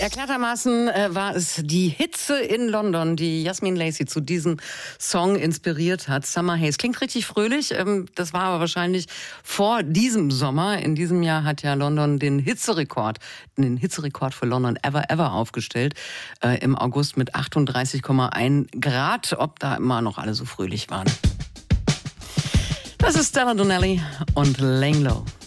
Erklärtermaßen war es die Hitze in London, die Yasmin Lacey zu diesem Song inspiriert hat. Summer Haze. Klingt richtig fröhlich. Das war aber wahrscheinlich vor diesem Sommer. In diesem Jahr hat ja London den Hitzerekord für London ever aufgestellt. Im August mit 38,1 Grad. Ob da immer noch alle so fröhlich waren. Das ist Stella Donnelly und Laying Low.